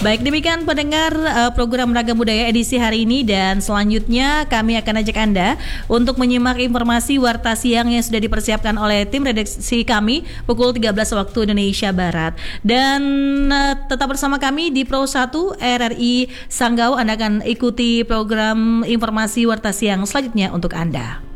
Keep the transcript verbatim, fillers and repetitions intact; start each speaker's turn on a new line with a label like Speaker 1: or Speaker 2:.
Speaker 1: Baik, demikian pendengar uh, program Ragam Budaya edisi hari ini, dan selanjutnya kami akan ajak Anda untuk menyimak informasi Warta Siang yang sudah dipersiapkan oleh tim redaksi kami pukul tiga belas waktu Indonesia Barat. Dan uh, tetap bersama kami di Pro satu R R I Sanggau. Anda akan ikuti program informasi Warta Siang selanjutnya untuk Anda.